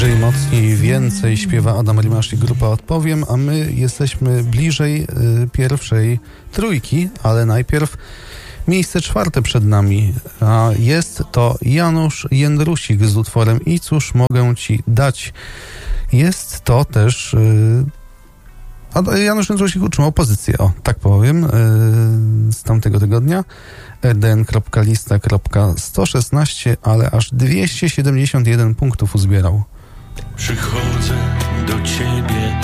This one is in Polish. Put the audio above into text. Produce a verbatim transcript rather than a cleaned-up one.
Bliżej, mocniej, więcej śpiewa Adam Rimasz i grupa Odpowiem, a my jesteśmy bliżej y, pierwszej trójki, ale najpierw miejsce czwarte przed nami, a jest to Janusz Jędrusik z utworem I cóż mogę ci dać. Jest to też... Y, a Janusz Jędrusik utrzymał pozycję, o, tak powiem, y, z tamtego tygodnia. r d n kropka lista kropka sto szesnaście, ale aż dwieście siedemdziesiąt jeden punktów uzbierał. Przychodzę do ciebie